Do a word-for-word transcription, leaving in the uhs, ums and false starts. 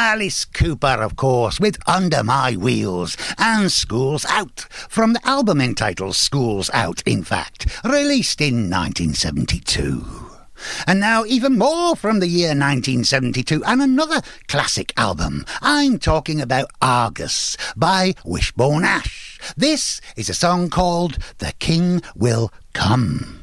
Alice Cooper, of course, with Under My Wheels, and School's Out, from the album entitled School's Out, in fact, released in nineteen seventy-two. And now even more from the year nineteen seventy-two, and another classic album. I'm talking about Argus by Wishbone Ash. This is a song called The King Will Come.